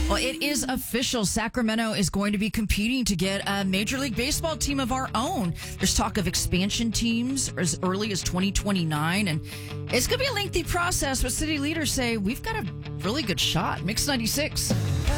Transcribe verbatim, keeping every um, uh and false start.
Well, it is official. Sacramento is going to be competing to get a Major League Baseball team of our own. There's talk of expansion teams as early as twenty twenty-nine, and it's going to be a lengthy process, but city leaders say we've got a really good shot. Mix ninety-six.